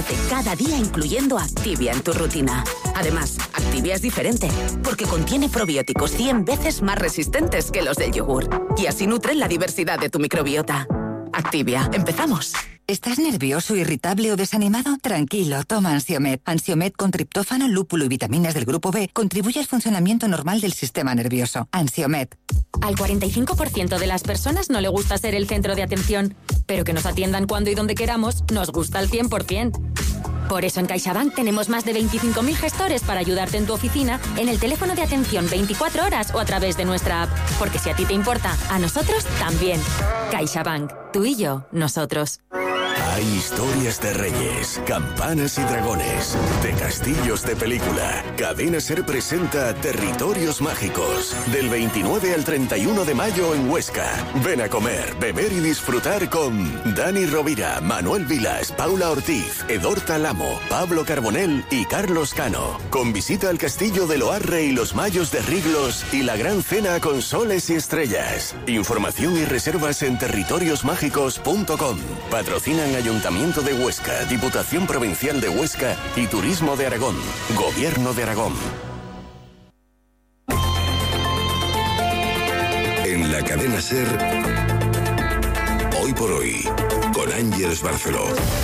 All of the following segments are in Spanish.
fortalece cada día incluyendo Activia en tu rutina. Además, Activia es diferente porque contiene probióticos 100 veces más resistentes que los del yogur y así nutren la diversidad de tu microbiota. Activia, empezamos. ¿Estás nervioso, irritable o desanimado? Tranquilo, toma Ansiomed. Ansiomed con triptófano, lúpulo y vitaminas del grupo B contribuye al funcionamiento normal del sistema nervioso. Ansiomed. Al 45% de las personas no le gusta ser el centro de atención, pero que nos atiendan cuando y donde queramos nos gusta al 100%. Por eso en CaixaBank tenemos más de 25.000 gestores para ayudarte en tu oficina, en el teléfono de atención 24 horas o a través de nuestra app. Porque si a ti te importa, a nosotros también. CaixaBank. Tú y yo, nosotros. Hay historias de reyes, campanas y dragones, de castillos de película. Cadena SER presenta Territorios Mágicos, del 29 al 31 de mayo en Huesca. Ven a comer, beber y disfrutar con Dani Rovira, Manuel Vilas, Paula Ortiz, Edorta Lamo, Pablo Carbonell y Carlos Cano. Con visita al castillo de Loarre y los Mayos de Riglos y la gran cena con soles y estrellas. Información y reservas en territoriosmágicos.com. Patrocinan Ayuntamiento de Huesca, Diputación Provincial de Huesca y Turismo de Aragón. Gobierno de Aragón. En la cadena SER, Hoy por Hoy, con Ángeles Barceló.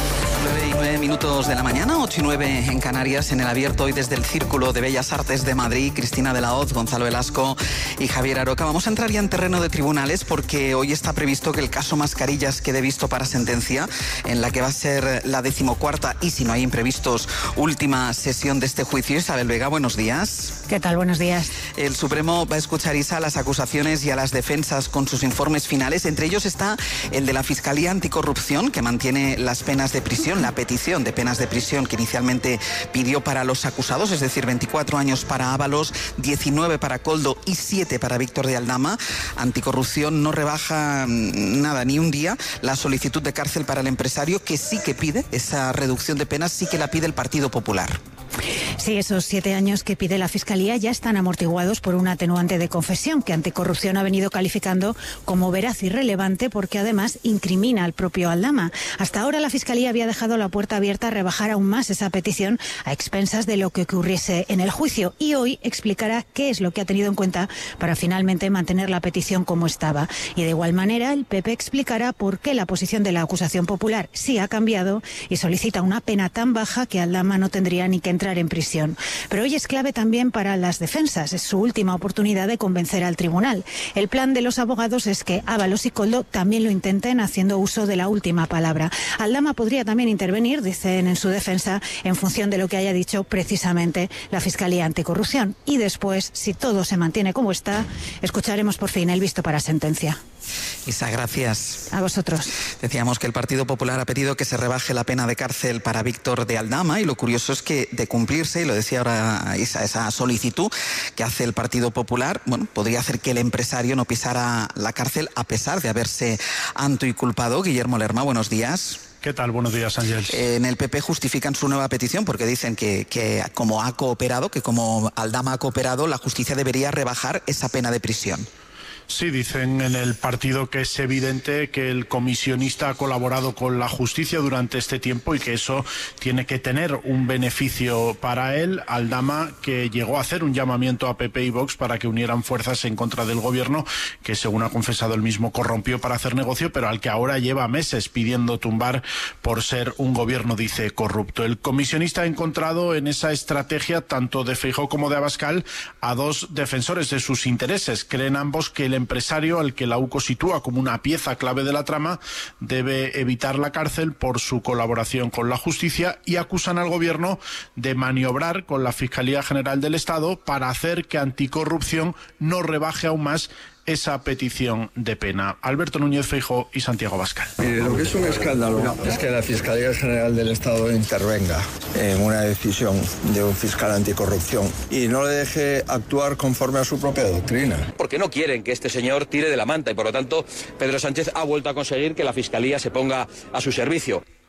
9:09 de la mañana, 8:09 en Canarias, en el abierto hoy desde el Círculo de Bellas Artes de Madrid, Cristina de la Hoz, Gonzalo Velasco y Javier Aroca. Vamos a entrar ya en terreno de tribunales porque hoy está previsto que el caso Mascarillas quede visto para sentencia, en la que va a ser la 14ª y, si no hay imprevistos, última sesión de este juicio. Isabel Vega, buenos días. ¿Qué tal? Buenos días. El Supremo va a escuchar, Isa, a las acusaciones y a las defensas con sus informes finales. Entre ellos está el de la Fiscalía Anticorrupción, que mantiene las penas de prisión, la petición de penas de prisión que inicialmente pidió para los acusados, es decir, 24 años para Ábalos, 19 para Koldo y 7 para Víctor de Aldama. Anticorrupción no rebaja nada, ni un día, la solicitud de cárcel para el empresario, que sí que pide esa reducción de penas, sí que la pide el Partido Popular. Sí, esos 7 años que pide la Fiscalía ya están amortiguados por un atenuante de confesión que Anticorrupción ha venido calificando como veraz y relevante porque además incrimina al propio Aldama. Hasta ahora la Fiscalía había dejado la puerta abierta a rebajar aún más esa petición a expensas de lo que ocurriese en el juicio, y hoy explicará qué es lo que ha tenido en cuenta para finalmente mantener la petición como estaba. Y de igual manera el PP explicará por qué la posición de la acusación popular sí ha cambiado y solicita una pena tan baja que Aldama no tendría ni que entrar en prisión. Pero hoy es clave también para las defensas. Es su última oportunidad de convencer al tribunal. El plan de los abogados es que Ábalos y Koldo también lo intenten haciendo uso de la última palabra. Aldama podría también intervenir, dicen en su defensa, en función de lo que haya dicho precisamente la Fiscalía Anticorrupción. Y después, si todo se mantiene como está, escucharemos por fin el visto para sentencia. Isa, gracias. A vosotros. Decíamos que el Partido Popular ha pedido que se rebaje la pena de cárcel para Víctor de Aldama, y lo curioso es que, de cumplirse, y lo decía ahora Isa, esa solicitud que hace el Partido Popular, bueno, podría hacer que el empresario no pisara la cárcel a pesar de haberse autoinculpado. Guillermo Lerma, buenos días. ¿Qué tal? Buenos días, Ángel. En el PP justifican su nueva petición porque dicen que como ha cooperado, que como Aldama ha cooperado, la justicia debería rebajar esa pena de prisión. Sí, dicen en el partido que es evidente que el comisionista ha colaborado con la justicia durante este tiempo y que eso tiene que tener un beneficio para él. Aldama, que llegó a hacer un llamamiento a PP y Vox para que unieran fuerzas en contra del gobierno, que según ha confesado él mismo corrompió para hacer negocio, pero al que ahora lleva meses pidiendo tumbar por ser un gobierno, dice, corrupto. El comisionista ha encontrado en esa estrategia, tanto de Feijóo como de Abascal, a dos defensores de sus intereses. Creen ambos que el empresario, al que la UCO sitúa como una pieza clave de la trama, debe evitar la cárcel por su colaboración con la justicia, y acusan al gobierno de maniobrar con la Fiscalía General del Estado para hacer que Anticorrupción no rebaje aún más esa petición de pena. Alberto Núñez Feijóo y Santiago Abascal. Lo que es un escándalo es que la Fiscalía General del Estado intervenga en una decisión de un fiscal anticorrupción y no le deje actuar conforme a su propia doctrina. Porque no quieren que este señor tire de la manta y por lo tanto Pedro Sánchez ha vuelto a conseguir que la Fiscalía se ponga a su servicio.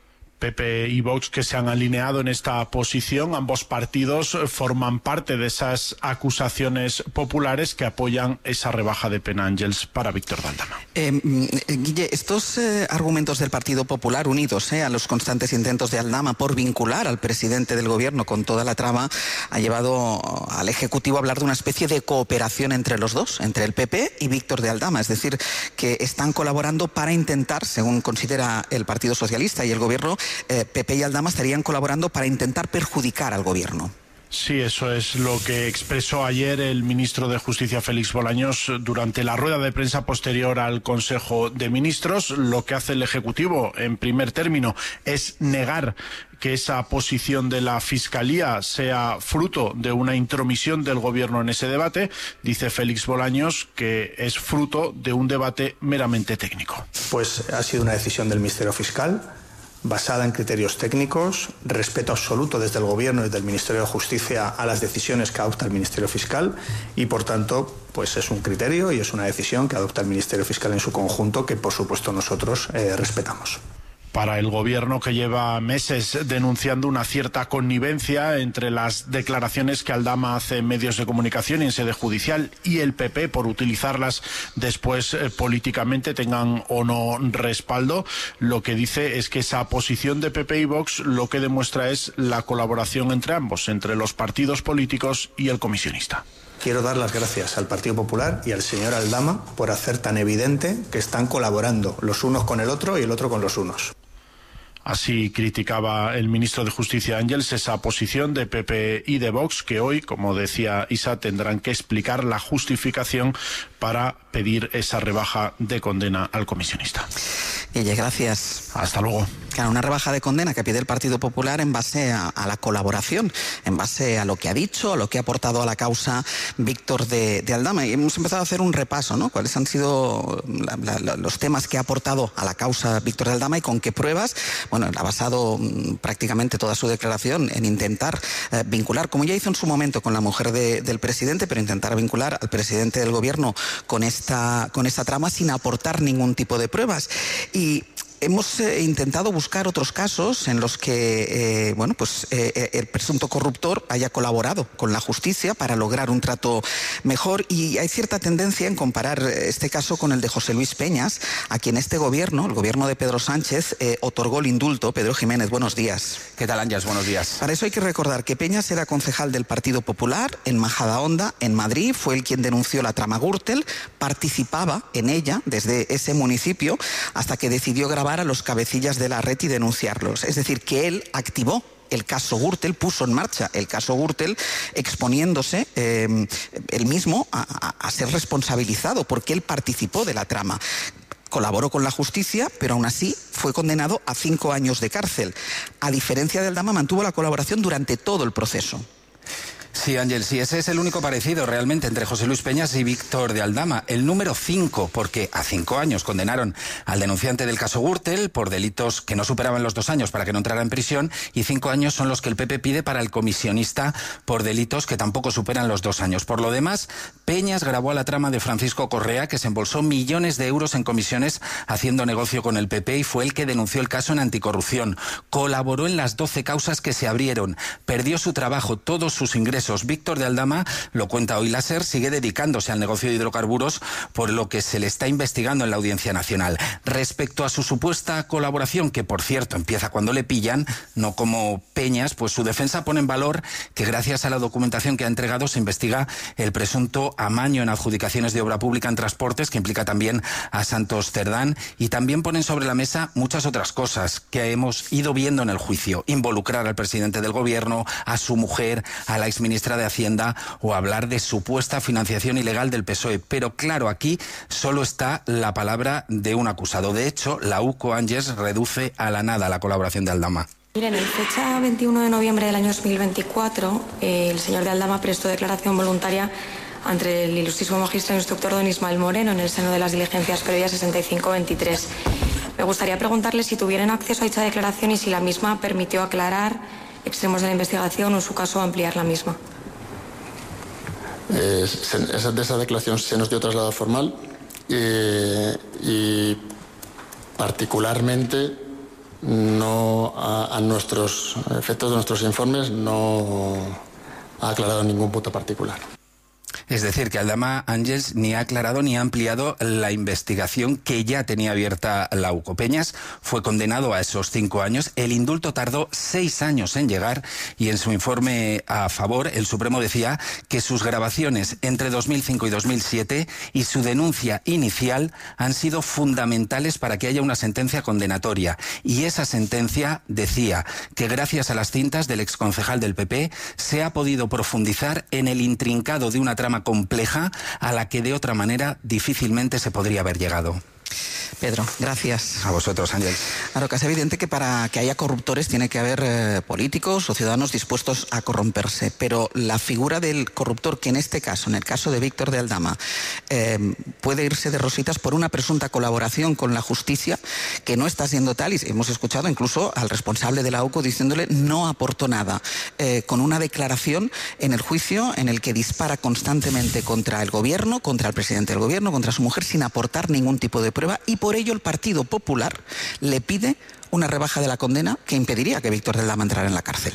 PP y Vox, que se han alineado en esta posición. Ambos partidos forman parte de esas acusaciones populares que apoyan esa rebaja de pena, Ángels, para Víctor de Aldama. Guille, estos argumentos del Partido Popular, unidos a los constantes intentos de Aldama por vincular al presidente del gobierno con toda la trama, ha llevado al Ejecutivo a hablar de una especie de cooperación entre los dos, entre el PP y Víctor de Aldama. Es decir, que están colaborando para intentar, según considera el Partido Socialista y el gobierno, PP y Aldama estarían colaborando para intentar perjudicar al gobierno. Sí, eso es lo que expresó ayer el ministro de Justicia, Félix Bolaños, durante la rueda de prensa posterior al Consejo de Ministros. Lo que hace el Ejecutivo, en primer término, es negar que esa posición de la Fiscalía sea fruto de una intromisión del Gobierno en ese debate. Dice Félix Bolaños que es fruto de un debate meramente técnico. Pues ha sido una decisión del Ministerio Fiscal, basada en criterios técnicos, respeto absoluto desde el Gobierno y del Ministerio de Justicia a las decisiones que adopta el Ministerio Fiscal, y por tanto pues es un criterio y es una decisión que adopta el Ministerio Fiscal en su conjunto, que por supuesto nosotros respetamos. Para el Gobierno, que lleva meses denunciando una cierta connivencia entre las declaraciones que Aldama hace en medios de comunicación y en sede judicial y el PP por utilizarlas después políticamente, tengan o no respaldo, lo que dice es que esa posición de PP y Vox lo que demuestra es la colaboración entre ambos, entre los partidos políticos y el comisionista. Quiero dar las gracias al Partido Popular y al señor Aldama por hacer tan evidente que están colaborando los unos con el otro y el otro con los unos. Así criticaba el ministro de Justicia, Ángels, esa posición de PP y de Vox, que hoy, como decía Isa, tendrán que explicar la justificación para pedir esa rebaja de condena al comisionista. Guille, gracias. Hasta luego. Claro, una rebaja de condena que pide el Partido Popular en base a la colaboración, en base a lo que ha dicho, a lo que ha aportado a la causa Víctor de Aldama. Y hemos empezado a hacer un repaso, ¿no? Cuáles han sido los temas que ha aportado a la causa Víctor de Aldama y con qué pruebas. Bueno, ha basado prácticamente toda su declaración en intentar vincular, como ya hizo en su momento con la mujer del presidente, pero intentar vincular al presidente del gobierno con esta trama sin aportar ningún tipo de pruebas. Y hemos intentado buscar otros casos en los que el presunto corruptor haya colaborado con la justicia para lograr un trato mejor, y hay cierta tendencia en comparar este caso con el de José Luis Peñas, a quien este gobierno, el gobierno de Pedro Sánchez, otorgó el indulto. Pedro Jiménez, buenos días. ¿Qué tal, Ángels? Buenos días. Para eso hay que recordar que Peñas era concejal del Partido Popular en Majadahonda, en Madrid. Fue él quien denunció la trama Gürtel, participaba en ella desde ese municipio hasta que decidió grabar a los cabecillas de la red y denunciarlos. Es decir, que él activó el caso Gürtel, puso en marcha el caso Gürtel, exponiéndose él mismo a ser responsabilizado porque él participó de la trama. Colaboró con la justicia, pero aún así fue condenado a 5 años de cárcel. A diferencia de Aldama, mantuvo la colaboración durante todo el proceso. Sí, Ángel, sí, ese es el único parecido realmente entre José Luis Peñas y Víctor de Aldama. El número 5, porque a 5 años condenaron al denunciante del caso Gürtel por delitos que no superaban los 2 años para que no entrara en prisión, y 5 años son los que el PP pide para el comisionista por delitos que tampoco superan los 2 años. Por lo demás, Peñas grabó a la trama de Francisco Correa, que se embolsó millones de euros en comisiones haciendo negocio con el PP, y fue el que denunció el caso en anticorrupción. Colaboró en las 12 causas que se abrieron, perdió su trabajo, todos sus ingresos. Víctor de Aldama, lo cuenta hoy la SER, sigue dedicándose al negocio de hidrocarburos, por lo que se le está investigando en la Audiencia Nacional. Respecto a su supuesta colaboración, que por cierto empieza cuando le pillan, no como Peñas, pues su defensa pone en valor que gracias a la documentación que ha entregado se investiga el presunto amaño en adjudicaciones de obra pública en transportes, que implica también a Santos Cerdán, y también ponen sobre la mesa muchas otras cosas que hemos ido viendo en el juicio: involucrar al presidente del gobierno, a su mujer, a la exministra de Hacienda, o hablar de supuesta financiación ilegal del PSOE. Pero claro, aquí solo está la palabra de un acusado. De hecho, la UCO, Ángels, reduce a la nada la colaboración de Aldama. Miren, en fecha 21 de noviembre del año 2024, el señor de Aldama prestó declaración voluntaria ante el ilustrísimo magistrado instructor don Ismael Moreno en el seno de las diligencias previas 6523. Me gustaría preguntarle si tuvieran acceso a dicha declaración y si la misma permitió aclarar extremos de la investigación o, en su caso, ampliar la misma. De esa declaración se nos dio traslado formal y particularmente no a nuestros efectos de nuestros informes no ha aclarado ningún punto particular. Es decir, que Aldama Ángels ni ha aclarado ni ha ampliado la investigación que ya tenía abierta la UCO. Peñas fue condenado a esos 5 años. El indulto tardó 6 años en llegar y en su informe a favor el Supremo decía que sus grabaciones entre 2005 y 2007 y su denuncia inicial han sido fundamentales para que haya una sentencia condenatoria. Y esa sentencia decía que gracias a las cintas del exconcejal del PP se ha podido profundizar en el intrincado de una trama compleja a la que de otra manera difícilmente se podría haber llegado. Pedro, gracias. A vosotros, Ángel. Claro, que es evidente que para que haya corruptores tiene que haber políticos o ciudadanos dispuestos a corromperse, pero la figura del corruptor, que en este caso, en el caso de Víctor de Aldama, puede irse de rositas por una presunta colaboración con la justicia, que no está siendo tal, y hemos escuchado incluso al responsable de la UCO diciéndole no aportó nada, con una declaración en el juicio en el que dispara constantemente contra el gobierno, contra el presidente del gobierno, contra su mujer, sin aportar ningún tipo de prueba, y por ello el Partido Popular le pide una rebaja de la condena que impediría que Víctor de Aldama entrara en la cárcel.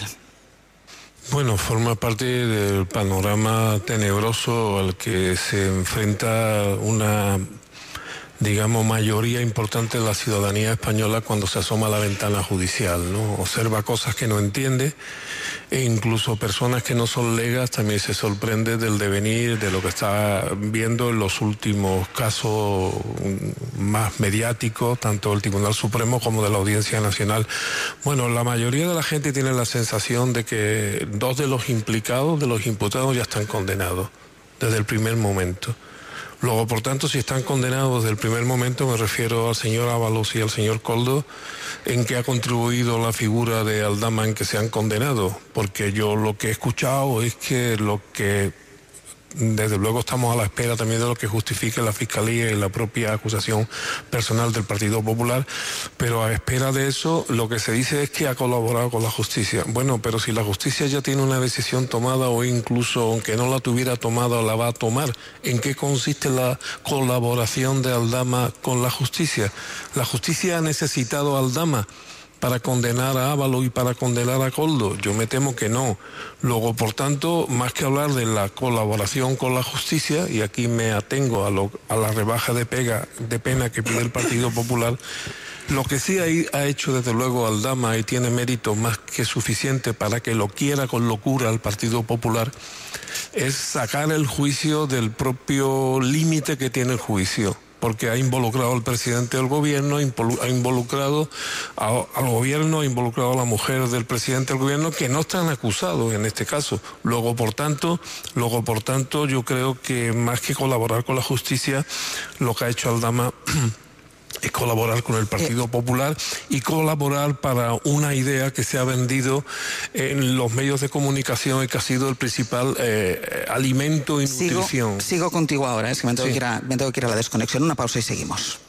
Bueno, forma parte del panorama tenebroso al que se enfrenta una, digamos, mayoría importante de la ciudadanía española cuando se asoma a la ventana judicial, ¿no? Observa cosas que no entiende e incluso personas que no son legas también se sorprende del devenir de lo que está viendo en los últimos casos más mediáticos, tanto del Tribunal Supremo como de la Audiencia Nacional. Bueno, la mayoría de la gente tiene la sensación de que 2 de los implicados, de los imputados, ya están condenados desde el primer momento. Luego, por tanto, si están condenados desde el primer momento, me refiero al señor Ábalos y al señor Koldo, ¿en qué ha contribuido la figura de Aldama en que se han condenado? Porque yo lo que he escuchado es que desde luego estamos a la espera también de lo que justifique la Fiscalía y la propia acusación personal del Partido Popular, pero a espera de eso lo que se dice es que ha colaborado con la justicia. Bueno, pero si la justicia ya tiene una decisión tomada o incluso aunque no la tuviera tomada la va a tomar, ¿en qué consiste la colaboración de Aldama con la justicia? ¿La justicia ha necesitado a Aldama para condenar a Ábalos y para condenar a Koldo? Yo me temo que no. Luego, por tanto, más que hablar de la colaboración con la justicia, y aquí me atengo a la rebaja de pena que pide el Partido Popular, lo que sí ha hecho desde luego Aldama, y tiene mérito más que suficiente para que lo quiera con locura el Partido Popular, es sacar el juicio del propio límite que tiene el juicio, porque ha involucrado al presidente del gobierno, ha involucrado al gobierno, ha involucrado a la mujer del presidente del gobierno, que no están acusados en este caso. Luego, por tanto, yo creo que más que colaborar con la justicia, lo que ha hecho Aldama es colaborar con el Partido Popular y colaborar para una idea que se ha vendido en los medios de comunicación y que ha sido el principal alimento y nutrición. Sigo contigo ahora, es que me tengo que ir a la desconexión. Una pausa y seguimos.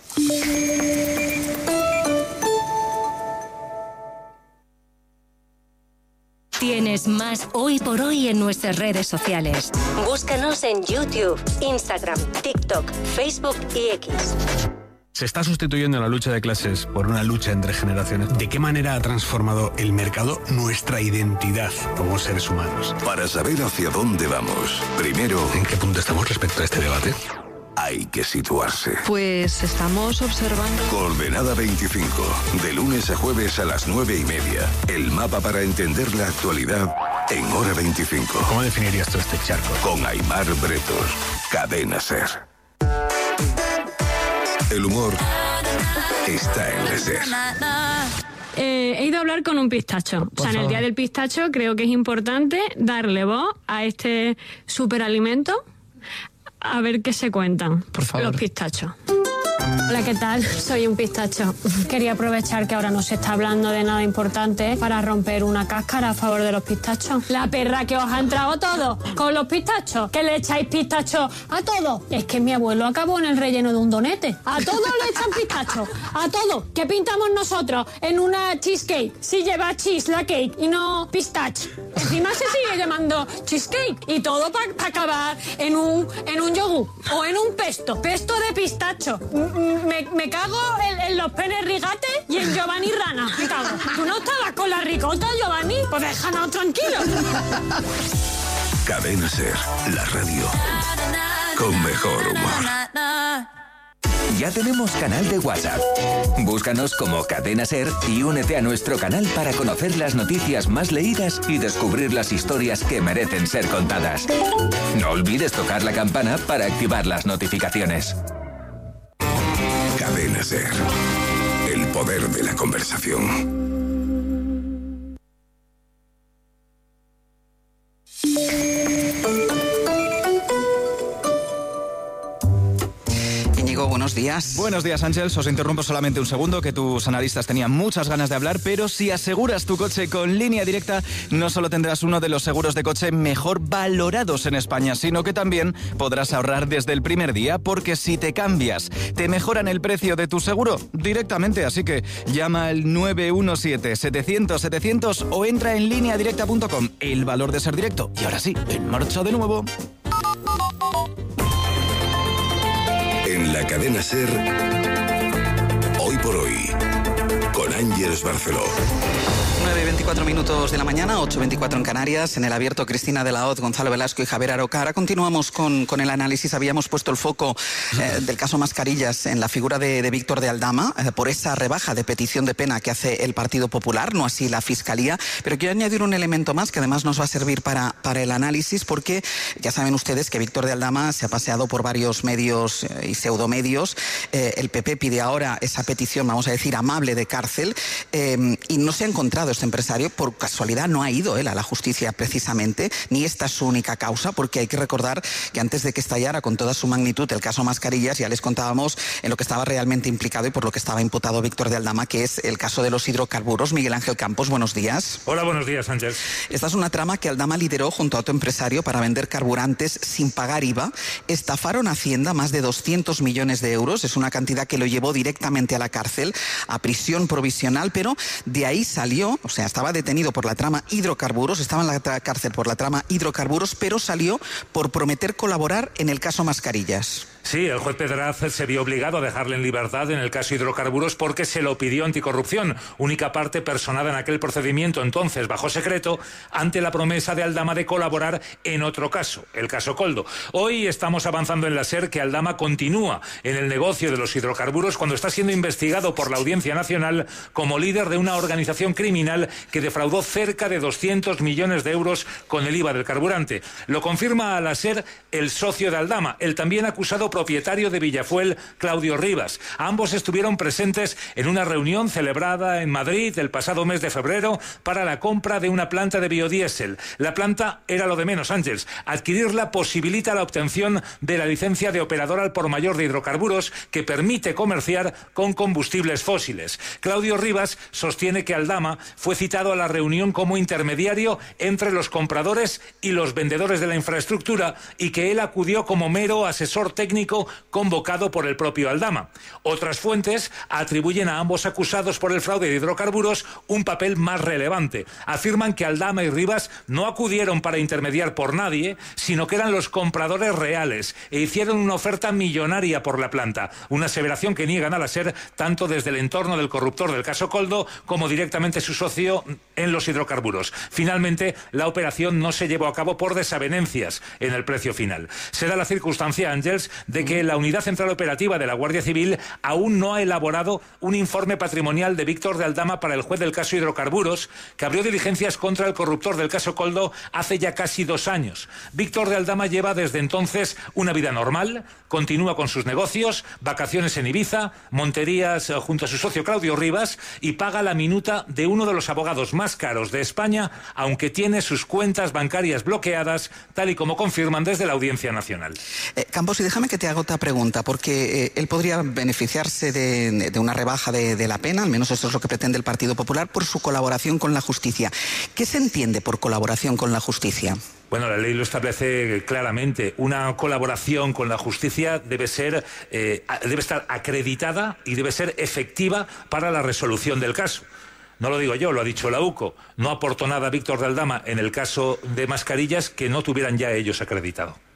Tienes más Hoy por Hoy en nuestras redes sociales. Búscanos en YouTube, Instagram, TikTok, Facebook y X. Se está sustituyendo la lucha de clases por una lucha entre generaciones. ¿De qué manera ha transformado el mercado nuestra identidad como seres humanos? Para saber hacia dónde vamos, primero, ¿en qué punto estamos respecto a este debate? Hay que situarse. Pues estamos observando... Coordenada 25, de lunes a jueves a las 9:30. El mapa para entender la actualidad en Hora 25. ¿Cómo definirías tú este charco? Con Aimar Bretos, Cadena SER. El humor está en la SER. He ido a hablar con un pistacho. En el Día del Pistacho creo que es importante darle voz a este superalimento, a ver qué se cuentan los pistachos. Hola, ¿qué tal? Soy un pistacho. Quería aprovechar que ahora no se está hablando de nada importante para romper una cáscara a favor de los pistachos. La perra que os ha entrado todo con los pistachos, que le echáis pistacho a todo. Es que mi abuelo acabó en el relleno de un donete. A todo le echan pistacho, a todo. ¿Qué pintamos nosotros en una cheesecake? Si lleva cheese la cake y no pistache. Encima se sigue llamando cheesecake y todo para acabar en un yogur o en un pesto de pistacho. me cago en los penes rigates y en Giovanni Rana. Me cago. ¿Tú no estabas con la ricota, Giovanni? Pues déjanos tranquilos. Cadena Ser, la radio con mejor humor. Ya tenemos canal de WhatsApp. Búscanos como Cadena Ser y únete a nuestro canal para conocer las noticias más leídas y descubrir las historias que merecen ser contadas. No olvides tocar la campana para activar las notificaciones. Cadena Ser, el poder de la conversación. Buenos días. Buenos días, Ángels. Os interrumpo solamente un segundo, que tus analistas tenían muchas ganas de hablar, pero si aseguras tu coche con Línea Directa, no solo tendrás uno de los seguros de coche mejor valorados en España, sino que también podrás ahorrar desde el primer día, porque si te cambias, te mejoran el precio de tu seguro directamente. Así que llama al 917-700-700 o entra en lineadirecta.com. El valor de ser directo. Y ahora sí, en marcha de nuevo. En la Cadena Ser, hoy por hoy, con Ángeles Barceló. 9:24 minutos de la mañana, 8:24 en Canarias. En el abierto, Cristina de la Hoz, Gonzalo Velasco y Javier Aroca. Ahora continuamos con el análisis. Habíamos puesto el foco del caso Mascarillas en la figura de Víctor de Aldama por esa rebaja de petición de pena que hace el Partido Popular, no así la Fiscalía. Pero quiero añadir un elemento más que además nos va a servir para el análisis, porque ya saben ustedes que Víctor de Aldama se ha paseado por varios medios y pseudomedios. El PP pide ahora esa petición, vamos a decir, amable de cárcel, y no se ha encontrado este empresario. Por casualidad no ha ido él a la justicia precisamente, ni esta es su única causa, porque hay que recordar que antes de que estallara con toda su magnitud el caso Mascarillas, ya les contábamos en lo que estaba realmente implicado y por lo que estaba imputado Víctor de Aldama, que es el caso de los hidrocarburos. Miguel Ángel Campos, buenos días. Hola, buenos días, Ángel. Esta es una trama que Aldama lideró junto a otro empresario para vender carburantes sin pagar IVA. Estafaron a Hacienda más de 200 millones de euros. Es una cantidad que lo llevó directamente a la cárcel, a prisión provisional, pero de ahí salió. O sea, estaba detenido por la trama hidrocarburos, estaba en la cárcel por la trama hidrocarburos, pero salió por prometer colaborar en el caso Mascarillas. Sí, el juez Pedraz se vio obligado a dejarle en libertad en el caso hidrocarburos porque se lo pidió Anticorrupción, única parte personada en aquel procedimiento entonces bajo secreto, ante la promesa de Aldama de colaborar en otro caso, el caso Koldo. Hoy estamos avanzando en la SER que Aldama continúa en el negocio de los hidrocarburos cuando está siendo investigado por la Audiencia Nacional como líder de una organización criminal que defraudó cerca de 200 millones de euros con el IVA del carburante. Lo confirma a la SER el socio de Aldama, el también acusado propietario de Villafuel, Claudio Rivas. Ambos estuvieron presentes en una reunión celebrada en Madrid el pasado mes de febrero para la compra de una planta de biodiesel. La planta era lo de menos, Ángels. Adquirirla posibilita la obtención de la licencia de operador al por mayor de hidrocarburos que permite comerciar con combustibles fósiles. Claudio Rivas sostiene que Aldama fue citado a la reunión como intermediario entre los compradores y los vendedores de la infraestructura y que él acudió como mero asesor técnico convocado por el propio Aldama. Otras fuentes atribuyen a ambos acusados por el fraude de hidrocarburos un papel más relevante. Afirman que Aldama y Rivas no acudieron para intermediar por nadie, sino que eran los compradores reales e hicieron una oferta millonaria por la planta. Una aseveración que niegan a la SER tanto desde el entorno del corruptor del caso Koldo como directamente su socio en los hidrocarburos. Finalmente, la operación no se llevó a cabo por desavenencias en el precio final. Se da la circunstancia, Ángels, de que la Unidad Central Operativa de la Guardia Civil aún no ha elaborado un informe patrimonial de Víctor de Aldama para el juez del caso hidrocarburos, que abrió diligencias contra el corruptor del caso Koldo hace ya casi 2 años. Víctor de Aldama lleva desde entonces una vida normal, continúa con sus negocios, vacaciones en Ibiza, monterías junto a su socio Claudio Rivas y paga la minuta de uno de los abogados más caros de España, aunque tiene sus cuentas bancarias bloqueadas, tal y como confirman desde la Audiencia Nacional. Campos, y déjame que te haga otra pregunta, porque él podría beneficiarse de una rebaja de la pena, al menos eso es lo que pretende el Partido Popular, por su colaboración con la justicia. ¿Qué se entiende por colaboración con la justicia? Bueno, la ley lo establece claramente. Una colaboración con la justicia debe estar acreditada y debe ser efectiva para la resolución del caso. No lo digo yo, lo ha dicho la UCO. No aportó nada Víctor de Aldama en el caso de Mascarillas que no tuvieran ya ellos acreditado.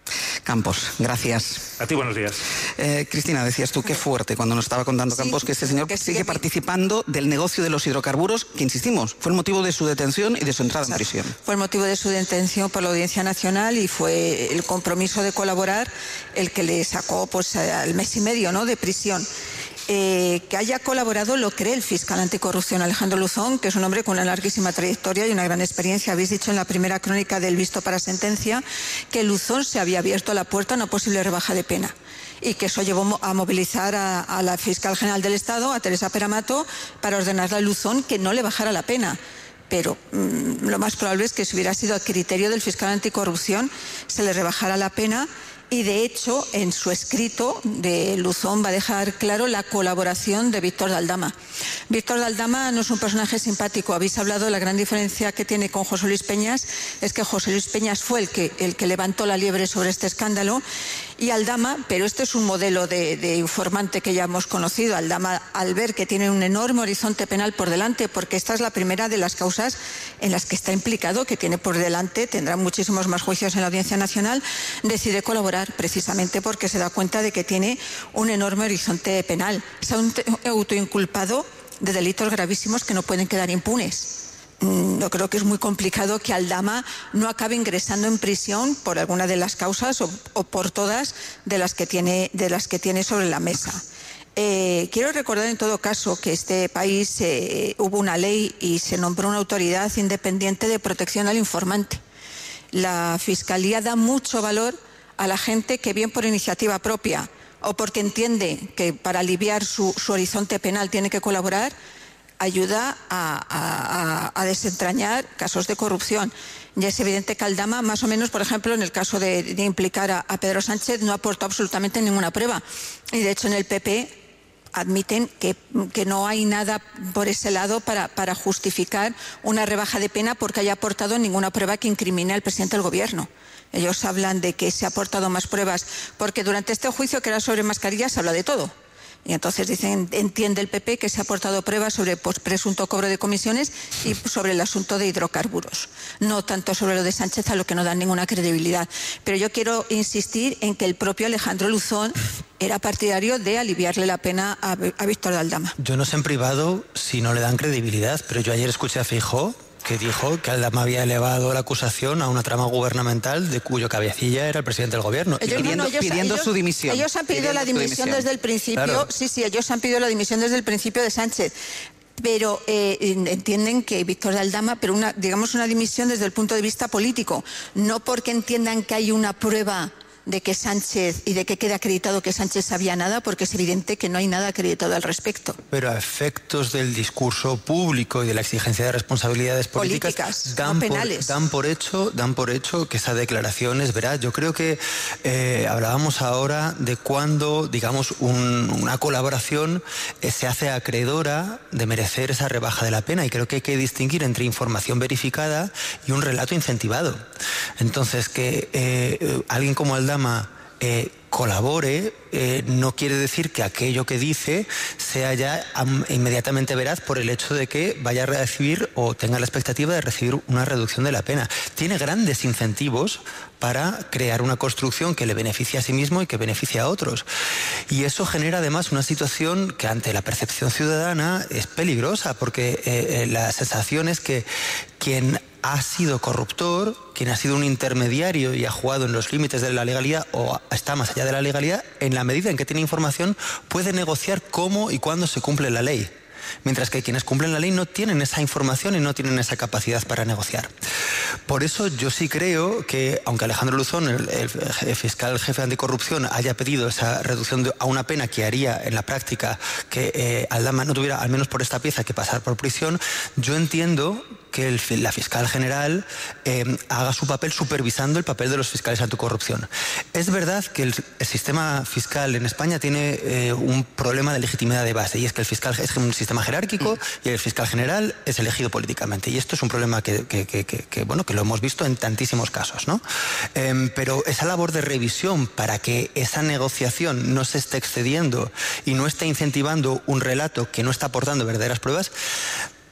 Campos, gracias. A ti, buenos días. Cristina, decías tú, qué fuerte cuando nos estaba contando Campos que este señor sigue participando del negocio de los hidrocarburos, que insistimos, fue el motivo de su detención y de su entrada en prisión. Fue el motivo de su detención por la Audiencia Nacional y fue el compromiso de colaborar el que le sacó pues al mes y medio, ¿no?, de prisión. Que haya colaborado lo cree el fiscal anticorrupción Alejandro Luzón, que es un hombre con una larguísima trayectoria y una gran experiencia. Habéis dicho en la primera crónica del visto para sentencia que Luzón se había abierto la puerta a una posible rebaja de pena y que eso llevó a movilizar a la fiscal general del Estado, a Teresa Peramato, para ordenarle a Luzón que no le bajara la pena. Pero lo más probable es que si hubiera sido a criterio del fiscal anticorrupción se le rebajara la pena. Y de hecho, en su escrito, de Luzón va a dejar claro la colaboración de Víctor de Aldama. Víctor de Aldama no es un personaje simpático. Habéis hablado de la gran diferencia que tiene con José Luis Peñas, es que José Luis Peñas fue el que levantó la liebre sobre este escándalo, y Aldama, pero este es un modelo de informante que ya hemos conocido. Aldama, al ver que tiene un enorme horizonte penal por delante, porque esta es la primera de las causas en las que está implicado, que tiene por delante, tendrá muchísimos más juicios en la Audiencia Nacional, decide colaborar precisamente porque se da cuenta de que tiene un enorme horizonte penal. Se ha autoinculpado de delitos gravísimos que no pueden quedar impunes. Yo creo que es muy complicado que Aldama no acabe ingresando en prisión por alguna de las causas o por todas de las que tiene sobre la mesa. Quiero recordar en todo caso que este país hubo una ley y se nombró una autoridad independiente de protección al informante. La Fiscalía da mucho valor a la gente que, bien por iniciativa propia o porque entiende que para aliviar su horizonte penal tiene que colaborar, ayuda a desentrañar casos de corrupción. Ya es evidente que Aldama, más o menos, por ejemplo, en el caso de implicar a Pedro Sánchez, no aportó absolutamente ninguna prueba. Y de hecho en el PP admiten que no hay nada por ese lado para justificar una rebaja de pena porque haya aportado ninguna prueba que incrimine al presidente del Gobierno. Ellos hablan de que se ha aportado más pruebas porque durante este juicio, que era sobre mascarillas, se habla de todo. Y entonces dicen, entiende el PP que se ha aportado pruebas sobre presunto cobro de comisiones y sobre el asunto de hidrocarburos. No tanto sobre lo de Sánchez, a lo que no dan ninguna credibilidad. Pero yo quiero insistir en que el propio Alejandro Luzón era partidario de aliviarle la pena a Víctor de Aldama. Yo no sé en privado si no le dan credibilidad, pero yo ayer escuché a Feijóo que dijo que Aldama había elevado la acusación a una trama gubernamental de cuyo cabecilla era el presidente del Gobierno. Pidiendo su dimisión. Ellos han pedido la dimisión desde el principio. Claro. Sí, ellos han pedido la dimisión desde el principio de Sánchez. Pero entienden que Víctor de Aldama, pero una dimisión desde el punto de vista político, no porque entiendan que hay una prueba de que Sánchez y de que quede acreditado que Sánchez sabía nada, porque es evidente que no hay nada acreditado al respecto. Pero a efectos del discurso público y de la exigencia de responsabilidades políticas dan por hecho que esa declaración es veraz. Yo creo que hablábamos ahora de cuando, digamos, una colaboración se hace acreedora de merecer esa rebaja de la pena, y creo que hay que distinguir entre información verificada y un relato incentivado. Entonces, que alguien como Aldama colabore no quiere decir que aquello que dice sea ya inmediatamente veraz por el hecho de que vaya a recibir o tenga la expectativa de recibir una reducción de la pena. Tiene grandes incentivos para crear una construcción que le beneficie a sí mismo y que beneficie a otros. Y eso genera además una situación que ante la percepción ciudadana es peligrosa, porque la sensación es que quien ha sido corruptor, quien ha sido un intermediario y ha jugado en los límites de la legalidad o está más allá de la legalidad, en la medida en que tiene información, puede negociar cómo y cuándo se cumple la ley. Mientras que quienes cumplen la ley no tienen esa información y no tienen esa capacidad para negociar. Por eso yo sí creo que, aunque Alejandro Luzón, el fiscal jefe anticorrupción, haya pedido esa reducción a una pena que haría en la práctica que Aldama no tuviera, al menos por esta pieza, que pasar por prisión, yo entiendo que la fiscal general haga su papel supervisando el papel de los fiscales anticorrupción. Es verdad que el sistema fiscal en España tiene un problema de legitimidad de base, y es que el fiscal es un sistema jerárquico y el fiscal general es elegido políticamente, y esto es un problema que lo hemos visto en tantísimos casos, ¿no? Pero esa labor de revisión para que esa negociación no se esté excediendo y no esté incentivando un relato que no está aportando verdaderas pruebas,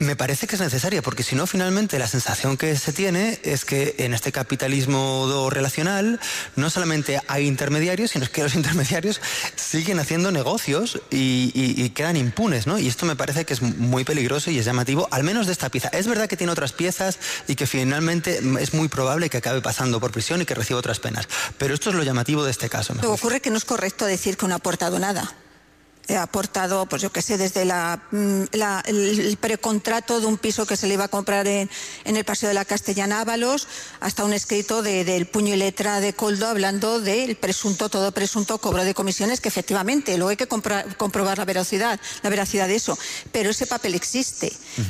Me parece que es necesaria, porque si no, finalmente la sensación que se tiene es que en este capitalismo relacional no solamente hay intermediarios, sino que los intermediarios siguen haciendo negocios y quedan impunes, ¿no? Y esto me parece que es muy peligroso y es llamativo, al menos de esta pieza. Es verdad que tiene otras piezas y que finalmente es muy probable que acabe pasando por prisión y que reciba otras penas. Pero esto es lo llamativo de este caso. Pero ocurre que no es correcto decir que no ha aportado nada. Ha aportado, pues yo qué sé, desde el precontrato de un piso que se le iba a comprar en el Paseo de la Castellana Ábalos, hasta un escrito del puño y letra de Koldo hablando del todo presunto cobro de comisiones, que efectivamente luego hay que comprobar la veracidad de eso, pero ese papel existe.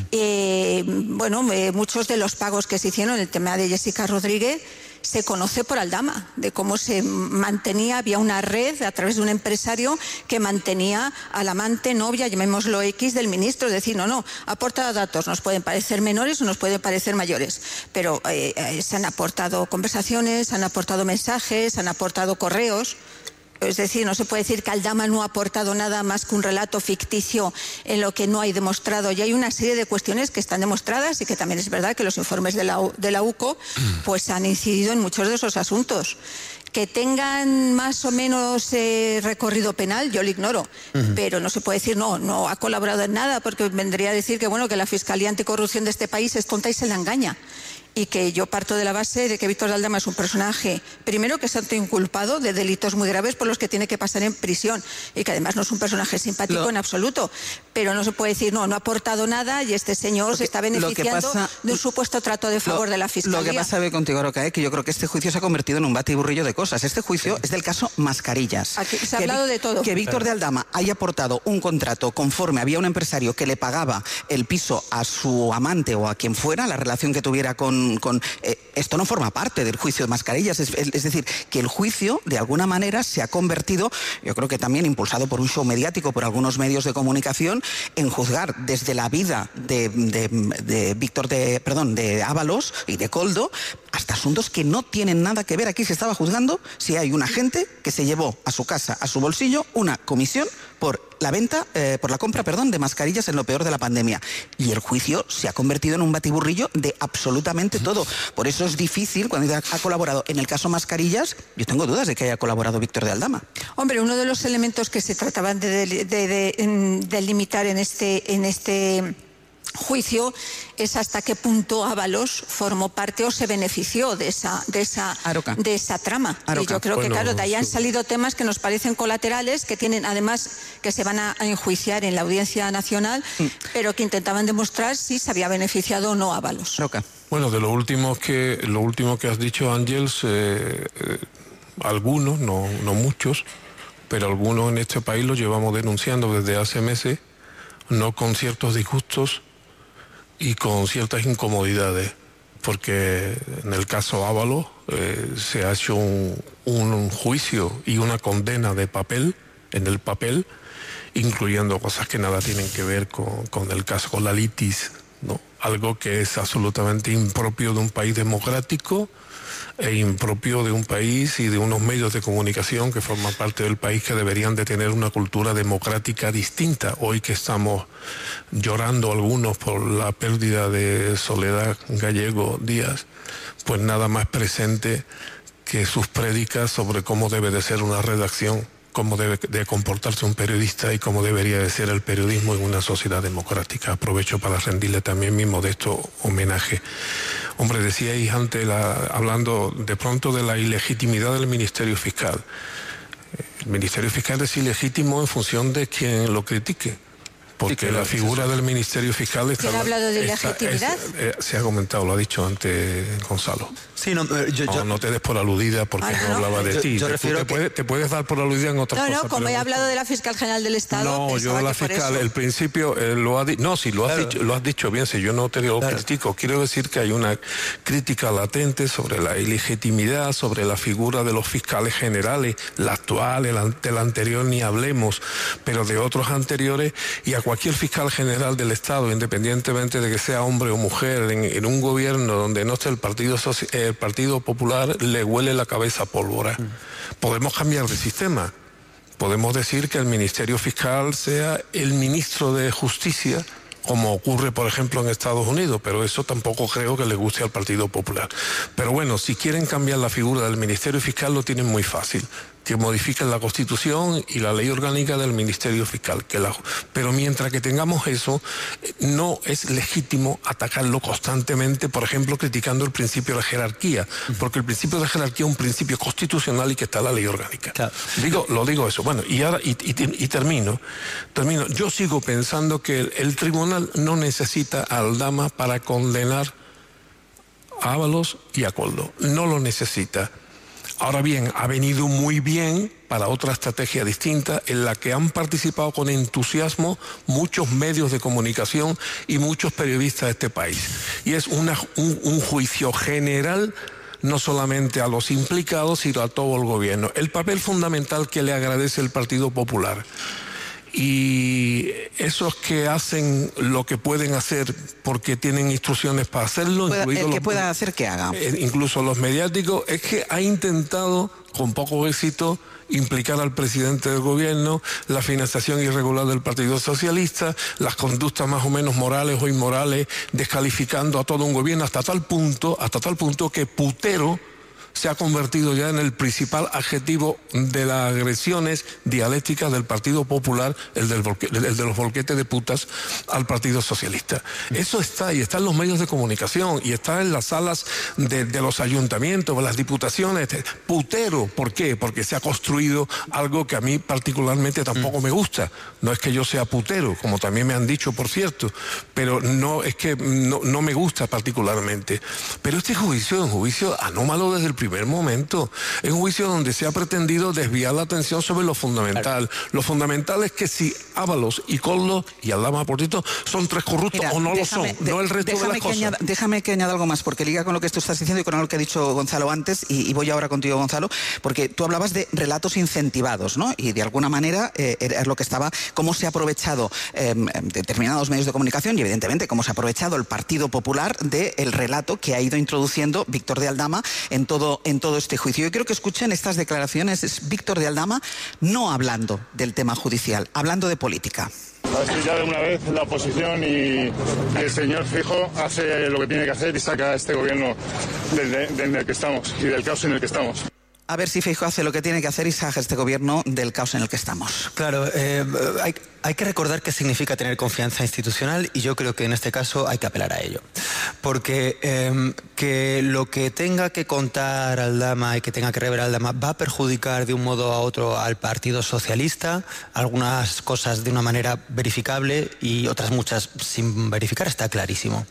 Muchos de los pagos que se hicieron, el tema de Jessica Rodríguez, se conoce por Aldama, de cómo se mantenía, había una red a través de un empresario que mantenía al amante, novia, llamémoslo X, del ministro. Es decir, no, aporta datos, nos pueden parecer menores o nos pueden parecer mayores, pero se han aportado conversaciones, se han aportado mensajes, se han aportado correos. Es decir, no se puede decir que Aldama no ha aportado nada más que un relato ficticio en lo que no hay demostrado. Y hay una serie de cuestiones que están demostradas y que también es verdad que los informes de la UCO pues han incidido en muchos de esos asuntos. Que tengan más o menos recorrido penal, yo lo ignoro, pero no se puede decir no ha colaborado en nada, porque vendría a decir que la Fiscalía Anticorrupción de este país es tonta y se la engaña. Y que yo parto de la base de que Víctor de Aldama es un personaje, primero, que es autoinculpado de delitos muy graves por los que tiene que pasar en prisión, y que además no es un personaje simpático en absoluto, pero no se puede decir no ha aportado nada y este señor se está beneficiando de un supuesto trato de favor de la Fiscalía. Lo que pasa contigo, Aroca, que yo creo que este juicio se ha convertido en un batiburrillo de cosas. Este juicio es del caso Mascarillas. Aquí se ha hablado de todo. Que Víctor de Aldama haya aportado un contrato conforme había un empresario que le pagaba el piso a su amante o a quien fuera, la relación que tuviera con esto no forma parte del juicio de Mascarillas, es decir, que el juicio de alguna manera se ha convertido, yo creo que también impulsado por un show mediático, por algunos medios de comunicación, en juzgar desde la vida de Ábalos y de Koldo hasta asuntos que no tienen nada que ver. Aquí se estaba juzgando si hay un agente que se llevó a su casa, a su bolsillo, una comisión por la compra de mascarillas en lo peor de la pandemia. Y el juicio se ha convertido en un batiburrillo de absolutamente todo. Por eso es difícil, cuando ha colaborado en el caso Mascarillas, yo tengo dudas de que haya colaborado Víctor de Aldama. Hombre, uno de los elementos que se trataban de limitar en este juicio es hasta qué punto Ábalos formó parte o se benefició de esa trama. Y yo creo que, claro, de ahí han salido temas que nos parecen colaterales, que tienen además que se van a enjuiciar en la Audiencia Nacional, pero que intentaban demostrar si se había beneficiado o no Ábalos. Bueno, de lo último que has dicho, Ángels, algunos, no muchos, pero algunos en este país lo llevamos denunciando desde hace meses, no con ciertos disgustos y con ciertas incomodidades, porque en el caso Ábalos se ha hecho un juicio y una condena de papel, en el papel, incluyendo cosas que nada tienen que ver con el caso, con la litis, ¿no? Algo que es absolutamente impropio de un país democrático e impropio de un país y de unos medios de comunicación que forman parte del país, que deberían de tener una cultura democrática distinta. Hoy que estamos llorando algunos por la pérdida de Soledad Gallego Díaz, pues nada más presente que sus prédicas sobre cómo debe de ser una redacción, cómo debe de comportarse un periodista y cómo debería de ser el periodismo en una sociedad democrática. Aprovecho para rendirle también mi modesto homenaje. Hombre, decíais antes, hablando de pronto de la ilegitimidad del Ministerio Fiscal. El Ministerio Fiscal es ilegítimo en función de quien lo critique, porque la figura del Ministerio Fiscal está... ¿Quién ha hablado de ilegitimidad? Se ha comentado, lo ha dicho antes Gonzalo. Sí, no te des por aludida porque no hablaba de ti. Te puedes dar por aludida en otras cosas. No, como he hablado de la Fiscal General del Estado... No, yo la fiscal, el principio lo ha dicho... No, sí, lo has dicho bien, si yo no te lo critico. Quiero decir que hay una crítica latente sobre la ilegitimidad, sobre la figura de los fiscales generales, la actual, la anterior ni hablemos, pero de otros anteriores, y a cualquier fiscal general del Estado, independientemente de que sea hombre o mujer, en un gobierno donde no esté el Partido Popular, le huele la cabeza a pólvora. Podemos cambiar de sistema. Podemos decir que el Ministerio Fiscal sea el ministro de Justicia como ocurre, por ejemplo, en Estados Unidos, pero eso tampoco creo que le guste al Partido Popular. Pero bueno, si quieren cambiar la figura del Ministerio Fiscal, lo tienen muy fácil, que modifiquen la Constitución y la ley orgánica del Ministerio Fiscal. Pero mientras que tengamos eso, no es legítimo atacarlo constantemente, por ejemplo, criticando el principio de jerarquía, porque el principio de jerarquía es un principio constitucional y que está en la ley orgánica. Claro. Lo digo eso. Bueno, y ahora termino. Yo sigo pensando que el tribunal no necesita a Aldama para condenar a Ábalos y a Koldo. No lo necesita. Ahora bien, ha venido muy bien para otra estrategia distinta en la que han participado con entusiasmo muchos medios de comunicación y muchos periodistas de este país. Y es un juicio general, no solamente a los implicados, sino a todo el gobierno. El papel fundamental que le agradece el Partido Popular. Y esos que hacen lo que pueden hacer porque tienen instrucciones para hacerlo, el que pueda hacer que haga, incluso los mediáticos, es que ha intentado con poco éxito implicar al presidente del gobierno, la financiación irregular del Partido Socialista, las conductas más o menos morales o inmorales, descalificando a todo un gobierno hasta tal punto que putero se ha convertido ya en el principal adjetivo de las agresiones dialécticas del Partido Popular, el de los volquetes de putas al Partido Socialista. Eso está, y está en los medios de comunicación, y está en las salas de los ayuntamientos, de las diputaciones. Putero, ¿por qué? Porque se ha construido algo que a mí particularmente tampoco me gusta. No es que yo sea putero, como también me han dicho, por cierto, pero no es que no me gusta particularmente. Pero este juicio es un juicio anómalo desde el primer momento. Es un juicio donde se ha pretendido desviar la atención sobre lo fundamental. Lo fundamental es que si Ábalos y Koldo y Aldama, por cierto, son tres corruptos o no lo son, no el resto de las cosas. Déjame que añada algo más, porque liga con lo que tú estás diciendo y con lo que ha dicho Gonzalo antes, y voy ahora contigo, Gonzalo, porque tú hablabas de relatos incentivados, ¿no? Y de alguna manera es lo que estaba, cómo se ha aprovechado determinados medios de comunicación y evidentemente cómo se ha aprovechado el Partido Popular del relato que ha ido introduciendo Víctor de Aldama en todo este juicio. Yo quiero que escuchen estas declaraciones. Es Víctor de Aldama no hablando del tema judicial, hablando de política. Así ya de una vez la oposición y el señor Feijóo hace lo que tiene que hacer y saca a este gobierno del que estamos y del caos en el que estamos. A ver si Feijóo hace lo que tiene que hacer y saca este gobierno del caos en el que estamos. Claro, hay que recordar qué significa tener confianza institucional, y yo creo que en este caso hay que apelar a ello. Porque que lo que tenga que contar Aldama y que tenga que revelar Aldama va a perjudicar de un modo a otro al Partido Socialista, algunas cosas de una manera verificable y otras muchas sin verificar, está clarísimo.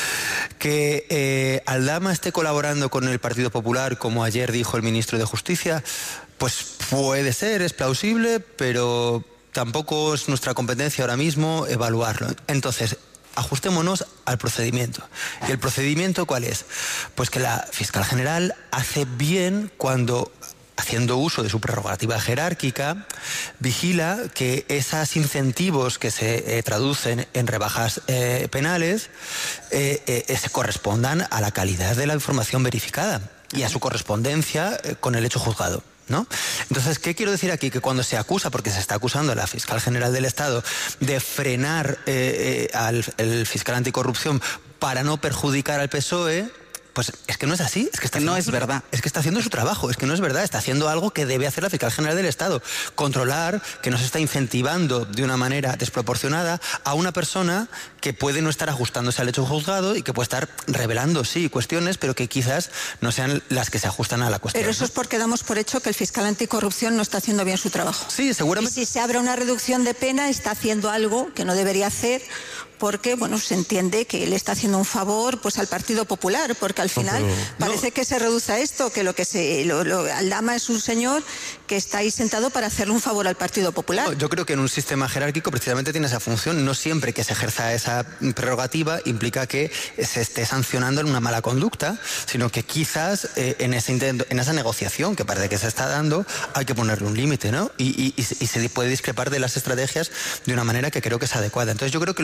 Que Aldama esté colaborando con el Partido Popular, como ayer dijo el ministro de Justicia, pues puede ser, es plausible, pero tampoco es nuestra competencia ahora mismo evaluarlo. Entonces, ajustémonos al procedimiento. ¿Y el procedimiento cuál es? Pues que la fiscal general hace bien cuando, haciendo uso de su prerrogativa jerárquica, vigila que esos incentivos que se traducen en rebajas penales se correspondan a la calidad de la información verificada y a su correspondencia con el hecho juzgado, ¿no? Entonces, ¿qué quiero decir aquí? Que cuando se acusa, porque se está acusando a la fiscal general del Estado de frenar al fiscal anticorrupción para no perjudicar al PSOE, pues es que no es así, es que no es verdad. Es que está haciendo su trabajo, es que no es verdad, está haciendo algo que debe hacer la fiscal general del Estado, controlar que no se está incentivando de una manera desproporcionada a una persona que puede no estar ajustándose al hecho juzgado y que puede estar revelando, sí, cuestiones, pero que quizás no sean las que se ajustan a la cuestión. Pero eso es porque damos por hecho que el fiscal anticorrupción no está haciendo bien su trabajo. Sí, seguramente. Y si se abre una reducción de pena, está haciendo algo que no debería hacer, porque bueno, se entiende que él está haciendo un favor pues al Partido Popular, porque al final parece que se reduce a esto, que Aldama es un señor que está ahí sentado para hacerle un favor al Partido Popular. No, yo creo que en un sistema jerárquico precisamente tiene esa función. No siempre que se ejerza esa prerrogativa implica que se esté sancionando en una mala conducta, sino que quizás en esa negociación que parece que se está dando hay que ponerle un límite, ¿no? Y se puede discrepar de las estrategias de una manera que creo que es adecuada. Entonces yo creo que lo tenemos que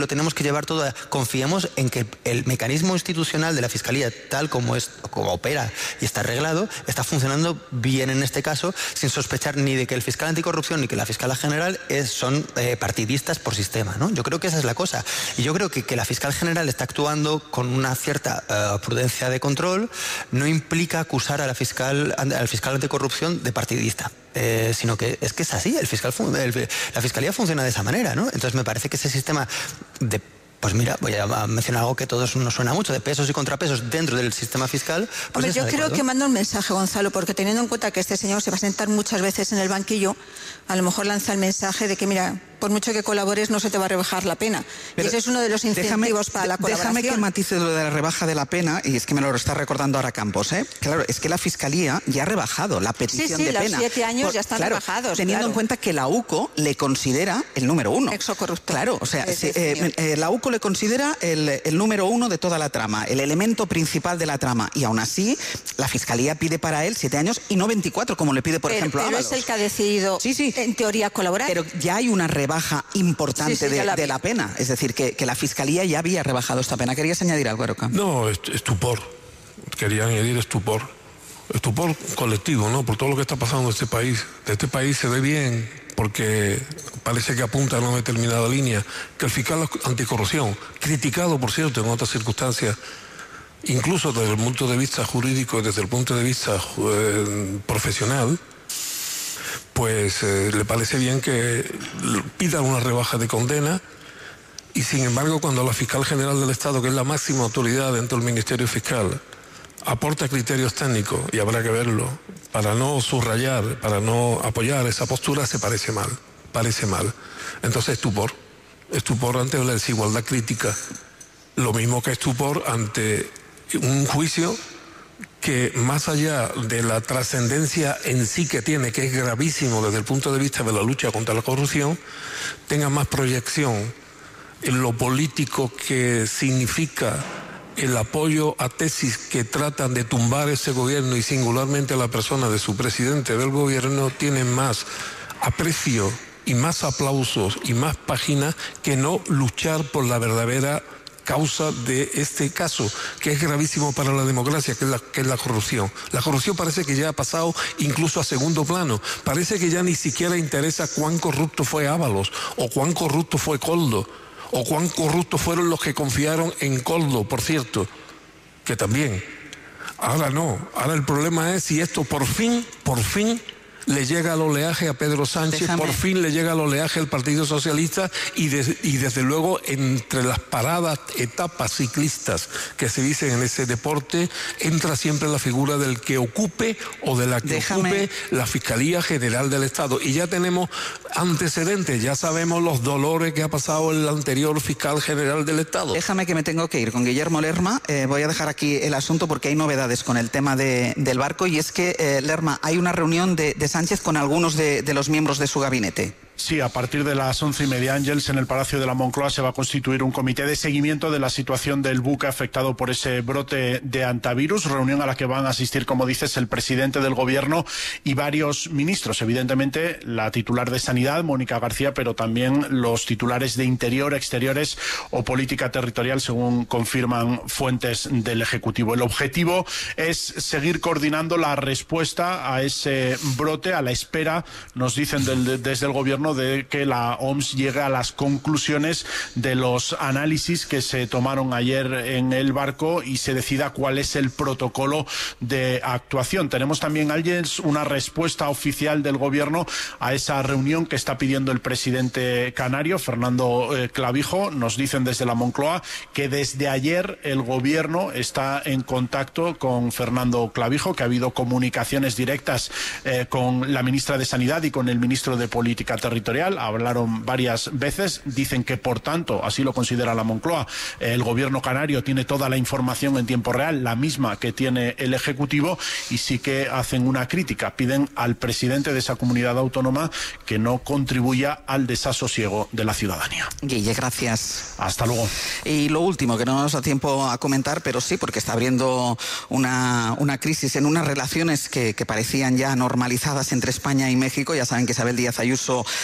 llevar todo confiemos en que el mecanismo institucional de la Fiscalía, tal como opera y está arreglado, está funcionando bien en este caso, sin sospechar ni de que el fiscal anticorrupción ni que la fiscal general son partidistas por sistema, ¿no? Yo creo que esa es la cosa. Y yo creo que la fiscal general está actuando con una cierta prudencia de control, no implica acusar al fiscal anticorrupción de partidista. Sino que es así, la Fiscalía funciona de esa manera, ¿no? Entonces me parece que ese sistema de... Pues mira, voy a mencionar algo que a todos nos suena mucho, de pesos y contrapesos dentro del sistema fiscal. Pues hombre, yo creo que manda un mensaje, Gonzalo, porque teniendo en cuenta que este señor se va a sentar muchas veces en el banquillo, a lo mejor lanza el mensaje de que, mira, por mucho que colabores no se te va a rebajar la pena. Pero y ese es uno de los incentivos para la colaboración. Déjame que matice lo de la rebaja de la pena, y es que me lo está recordando ahora Campos, ¿eh? Claro, es que la Fiscalía ya ha rebajado la petición de pena. Sí, los 7 años ya están rebajados. Teniendo en cuenta que la UCO le considera el número 1. Exocorrupto. Claro, o sea, la UCO le considera el número 1 de toda la trama, el elemento principal de la trama, y aún así la Fiscalía pide para él 7 años y no 24, como le pide, por ejemplo, a Ábalos. Pero es el que ha decidido, en teoría, colaborar. Pero ya hay una rebaja importante de la pena. Es decir, que la Fiscalía ya había rebajado esta pena. ¿Querías añadir algo, Aroca? No, estupor. Quería añadir estupor. Estupor colectivo, ¿no? Por todo lo que está pasando en este país. De este país se ve bien, porque parece que apunta a una determinada línea, que el fiscal anticorrupción, criticado, por cierto, en otras circunstancias, incluso desde el punto de vista jurídico y desde el punto de vista profesional, pues le parece bien que pida una rebaja de condena, y sin embargo cuando la fiscal general del Estado, que es la máxima autoridad dentro del Ministerio Fiscal, aporta criterios técnicos, y habrá que verlo, para no subrayar, para no apoyar esa postura, se parece mal. Entonces estupor ante la desigualdad crítica, lo mismo que estupor ante un juicio que, más allá de la trascendencia en sí que tiene, que es gravísimo desde el punto de vista de la lucha contra la corrupción, tenga más proyección en lo político que significa el apoyo a tesis que tratan de tumbar ese gobierno, y singularmente a la persona de su presidente del gobierno, tiene más aprecio y más aplausos y más páginas que no luchar por la verdadera causa de este caso, que es gravísimo para la democracia, que es la corrupción. La corrupción parece que ya ha pasado incluso a segundo plano. Parece que ya ni siquiera interesa cuán corrupto fue Ábalos, o cuán corrupto fue Koldo, o cuán corruptos fueron los que confiaron en Koldo, por cierto, que también. Ahora no, ahora el problema es si esto por fin le llega al oleaje a Pedro Sánchez, por fin le llega al oleaje al Partido Socialista, y desde luego entre las paradas etapas ciclistas que se dicen en ese deporte, entra siempre la figura del que ocupe o de la que ocupe la Fiscalía General del Estado. Y ya tenemos antecedentes, ya sabemos los dolores que ha pasado el anterior fiscal general del Estado. Déjame, que me tengo que ir con Guillermo Lerma. Voy a dejar aquí el asunto porque hay novedades con el tema del barco, y es que, Lerma, hay una reunión de Sánchez con algunos de los miembros de su gabinete. Sí, a partir de las 11:30, Ángels, en el Palacio de la Moncloa se va a constituir un comité de seguimiento de la situación del buque afectado por ese brote de hantavirus, reunión a la que van a asistir, como dices, el presidente del gobierno y varios ministros. Evidentemente, la titular de Sanidad, Mónica García, pero también los titulares de Interior, Exteriores o Política Territorial, según confirman fuentes del Ejecutivo. El objetivo es seguir coordinando la respuesta a ese brote, a la espera, nos dicen desde el gobierno, de que la OMS llegue a las conclusiones de los análisis que se tomaron ayer en el barco y se decida cuál es el protocolo de actuación. Tenemos también, una respuesta oficial del gobierno a esa reunión que está pidiendo el presidente canario, Fernando Clavijo. Nos dicen desde la Moncloa que desde ayer el gobierno está en contacto con Fernando Clavijo, que ha habido comunicaciones directas con la ministra de Sanidad y con el ministro de Política Territorial. Hablaron varias veces, dicen que, por tanto, así lo considera la Moncloa, el gobierno canario tiene toda la información en tiempo real, la misma que tiene el Ejecutivo, y sí que hacen una crítica, piden al presidente de esa comunidad autónoma que no contribuya al desasosiego de la ciudadanía. Guille, gracias. Hasta luego. Y lo último, que no nos da tiempo a comentar, pero sí, porque está abriendo una crisis en unas relaciones que parecían ya normalizadas entre España y México. Ya saben que Isabel Díaz Ayuso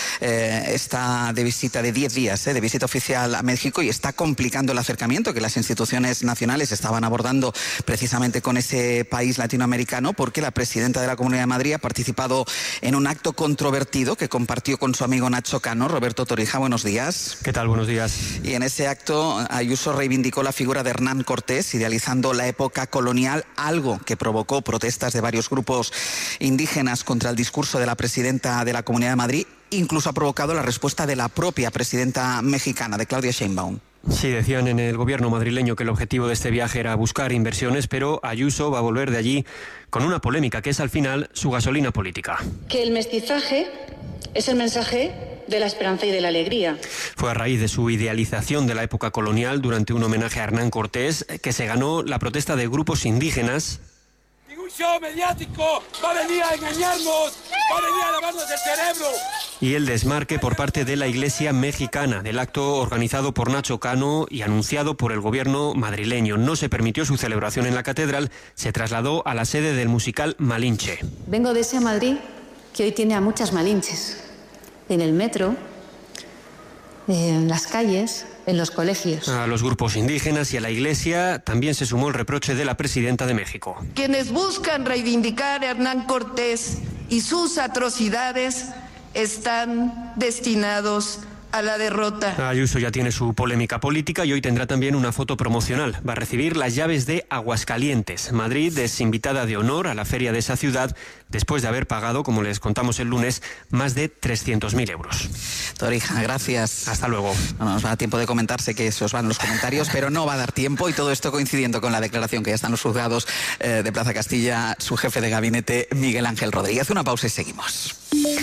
está de visita de 10 días, de visita oficial a México, y está complicando el acercamiento que las instituciones nacionales estaban abordando precisamente con ese país latinoamericano, porque la presidenta de la Comunidad de Madrid ha participado en un acto controvertido que compartió con su amigo Nacho Cano. Roberto Torija, buenos días. ¿Qué tal? Buenos días. Y en ese acto Ayuso reivindicó la figura de Hernán Cortés, idealizando la época colonial, algo que provocó protestas de varios grupos indígenas contra el discurso de la presidenta de la Comunidad de Madrid. Incluso ha provocado la respuesta de la propia presidenta mexicana, de Claudia Sheinbaum. Sí, decían en el gobierno madrileño que el objetivo de este viaje era buscar inversiones, pero Ayuso va a volver de allí con una polémica que es al final su gasolina política. Que el mestizaje es el mensaje de la esperanza y de la alegría. Fue a raíz de su idealización de la época colonial durante un homenaje a Hernán Cortés que se ganó la protesta de grupos indígenas. Ningún show mediático va a venir a engañarnos, va a venir a lavarnos el cerebro. Y el desmarque por parte de la Iglesia mexicana del acto organizado por Nacho Cano y anunciado por el gobierno madrileño. No se permitió su celebración en la catedral, se trasladó a la sede del musical Malinche. Vengo de ese Madrid que hoy tiene a muchas Malinches. En el metro, en las calles, en los colegios. A los grupos indígenas y a la Iglesia también se sumó el reproche de la presidenta de México. Quienes buscan reivindicar a Hernán Cortés y sus atrocidades están destinados a la derrota. Ayuso ya tiene su polémica política y hoy tendrá también una foto promocional. Va a recibir las llaves de Aguascalientes. Madrid es invitada de honor a la feria de esa ciudad después de haber pagado, como les contamos el lunes, más de 300.000 euros. Torija, gracias. Hasta luego. No nos va a dar tiempo de comentarse, que se os van los comentarios, pero no va a dar tiempo, y todo esto coincidiendo con la declaración que ya están los juzgados de Plaza Castilla, su jefe de gabinete, Miguel Ángel Rodríguez. Una pausa y seguimos.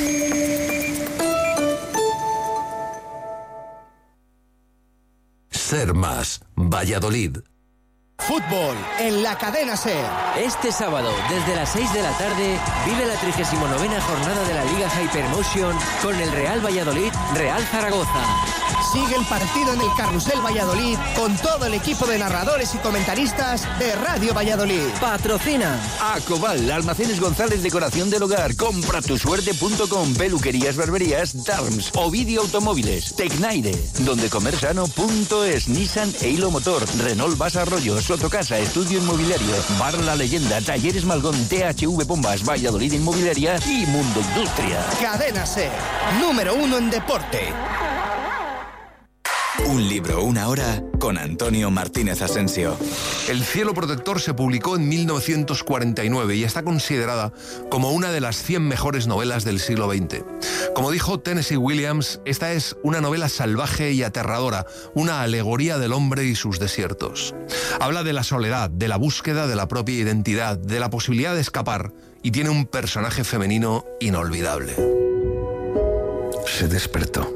Ser Más, Valladolid. Fútbol en la cadena SER. Este sábado, desde las 6 de la tarde, vive la 39ª jornada de la Liga Hypermotion con el Real Valladolid, Real Zaragoza. Sigue el partido en el Carrusel Valladolid con todo el equipo de narradores y comentaristas de Radio Valladolid. Patrocina Acobal, Almacenes González, decoración del hogar, compratusuerte.com, peluquerías, barberías, Darms, Ovidio Automóviles, Tecnaire, dondecomersano.es, Nissan e Hilo Motor, Renault Vas Arroyo, Sotocasa, Estudio Inmobiliario, Bar La Leyenda, Talleres Malgón, THV Bombas, Valladolid Inmobiliaria y Mundo Industria. Cadena SER, número 1 en deporte. Un libro, una hora, con Antonio Martínez Asensio. El cielo protector se publicó en 1949 y está considerada como una de las 100 mejores novelas del siglo XX. Como dijo Tennessee Williams, esta es una novela salvaje y aterradora, una alegoría del hombre y sus desiertos. Habla de la soledad, de la búsqueda de la propia identidad, de la posibilidad de escapar, y tiene un personaje femenino inolvidable. Se despertó.